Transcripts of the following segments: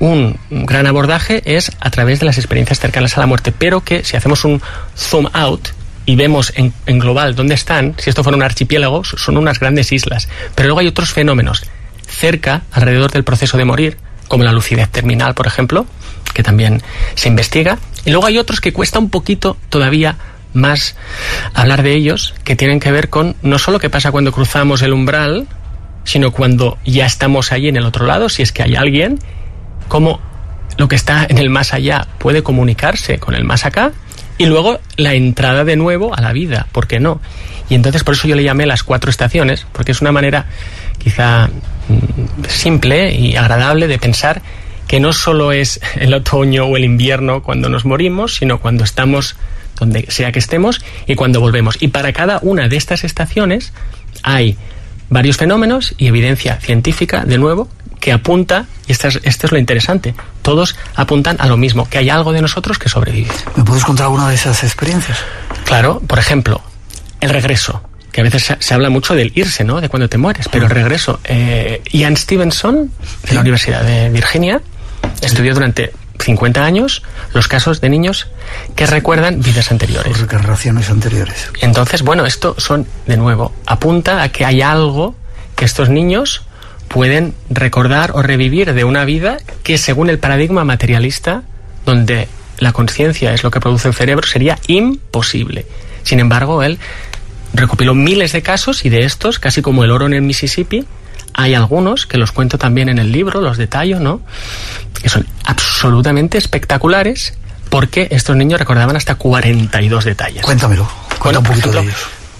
un gran abordaje es a través de las experiencias cercanas a la muerte, pero que si hacemos un zoom out y vemos en global dónde están, si esto fuera un archipiélago, son unas grandes islas. Pero luego hay otros fenómenos cerca, alrededor del proceso de morir, como la lucidez terminal, por ejemplo, que también se investiga. Y luego hay otros que cuesta un poquito todavía más hablar de ellos, que tienen que ver con no solo qué pasa cuando cruzamos el umbral, sino cuando ya estamos ahí en el otro lado, si es que hay alguien, cómo lo que está en el más allá puede comunicarse con el más acá, y luego la entrada de nuevo a la vida, ¿por qué no? Y entonces por eso yo le llamé las 4 estaciones, porque es una manera quizá simple y agradable de pensar que no solo es el otoño o el invierno cuando nos morimos, sino cuando estamos donde sea que estemos y cuando volvemos. Y para cada una de estas estaciones hay varios fenómenos y evidencia científica, de nuevo, que apunta, y esto es lo interesante, todos apuntan a lo mismo, que hay algo de nosotros que sobrevive. ¿Me puedes contar alguna de esas experiencias? Claro, por ejemplo, el regreso, que a veces se habla mucho del irse, ¿no?, de cuando te mueres, pero el regreso. Ian Stevenson, de la Universidad de Virginia, estudió durante 50 años los casos de niños que recuerdan vidas anteriores. Reencarnaciones anteriores. Entonces, bueno, esto de nuevo, apunta a que hay algo que estos niños pueden recordar o revivir de una vida que, según el paradigma materialista, donde la conciencia es lo que produce el cerebro, sería imposible. Sin embargo, él recopiló miles de casos, y de estos, casi como el oro en el Mississippi, hay algunos que los cuento también en el libro, los detallo, ¿no?, que son absolutamente espectaculares, porque estos niños recordaban hasta 42 detalles. Cuéntamelo, cuenta un poquito de ellos.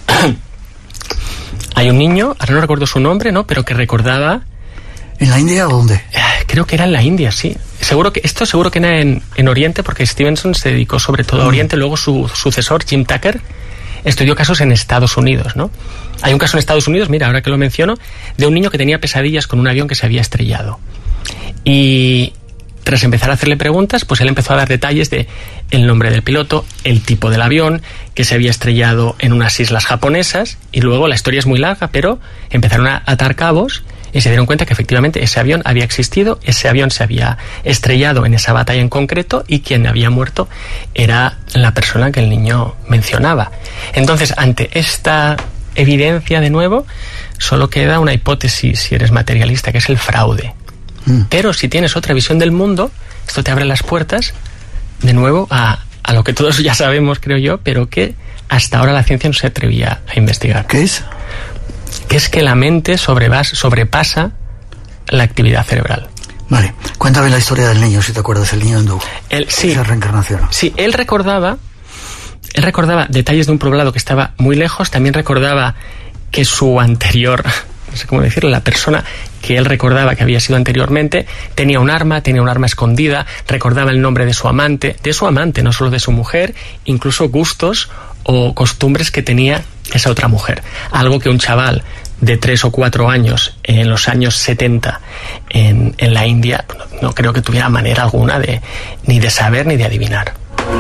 Hay un niño, ahora no recuerdo su nombre, ¿no?, pero que recordaba... ¿En la India o dónde? Creo que era en la India, sí. Seguro que era en Oriente, porque Stevenson se dedicó sobre todo a Oriente. Luego su sucesor, Jim Tucker, estudió casos en Estados Unidos, ¿no? Hay un caso en Estados Unidos, mira, ahora que lo menciono, de un niño que tenía pesadillas con un avión que se había estrellado. Y tras empezar a hacerle preguntas, pues él empezó a dar detalles de el nombre del piloto, el tipo del avión, que se había estrellado en unas islas japonesas, y luego la historia es muy larga, pero empezaron a atar cabos y se dieron cuenta que efectivamente ese avión había existido, ese avión se había estrellado en esa batalla en concreto, y quien había muerto era la persona que el niño mencionaba. Entonces, ante esta evidencia, de nuevo, solo queda una hipótesis, si eres materialista, que es el fraude. Pero si tienes otra visión del mundo, esto te abre las puertas, de nuevo, a lo que todos ya sabemos, creo yo, pero que hasta ahora la ciencia no se atrevía a investigar. ¿Qué es? Que es que la mente sobrepasa la actividad cerebral. Vale, cuéntame la historia del niño, si te acuerdas, el niño hindú. Sí, esa reencarnación. Sí, él recordaba detalles de un poblado que estaba muy lejos. También recordaba que su anterior, no sé cómo decirlo, la persona que él recordaba que había sido anteriormente, tenía un arma escondida. Recordaba el nombre de su amante, no solo de su mujer, incluso gustos o costumbres que tenía esa otra mujer. Algo que un chaval de 3 o 4 años en los años 70 en la India no creo que tuviera manera alguna ni de saber ni de adivinar.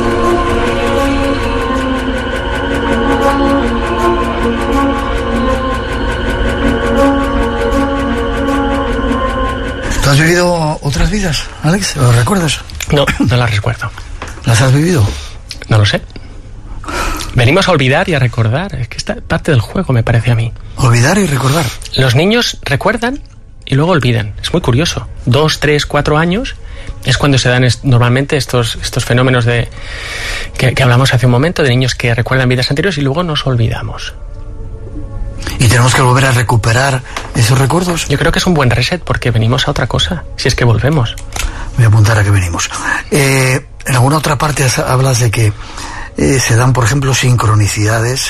¿Tú has vivido otras vidas, Alex? ¿Lo recuerdas? No las recuerdo. ¿Las has vivido? No lo sé. Venimos a olvidar y a recordar. Es que esta parte del juego, me parece a mí. Olvidar y recordar. Los niños recuerdan y luego olvidan. Es muy curioso. 2, 3, 4 años es cuando se dan normalmente estos fenómenos que hablamos hace un momento, de niños que recuerdan vidas anteriores y luego nos olvidamos. ¿Y tenemos que volver a recuperar esos recuerdos? Yo creo que es un buen reset, porque venimos a otra cosa, si es que volvemos. Voy a apuntar a que venimos. En alguna otra parte hablas de que se dan, por ejemplo, sincronicidades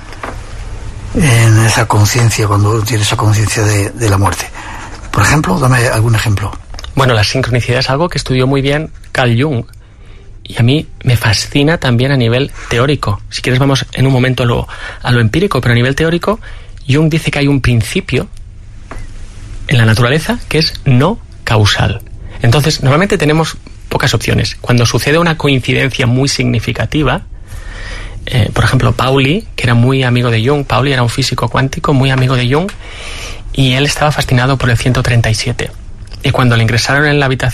en esa conciencia, cuando tienes esa conciencia de la muerte. Por ejemplo, dame algún ejemplo. Bueno, la sincronicidad es algo que estudió muy bien Carl Jung, y a mí me fascina también a nivel teórico. Si quieres vamos en un momento a lo empírico, pero a nivel teórico, Jung dice que hay un principio en la naturaleza que es no causal. Entonces, normalmente tenemos pocas opciones. Cuando sucede una coincidencia muy significativa, por ejemplo, Pauli, que era muy amigo de Jung, Pauli era un físico cuántico muy amigo de Jung, y él estaba fascinado por el 137. Y cuando le ingresaron en la habitación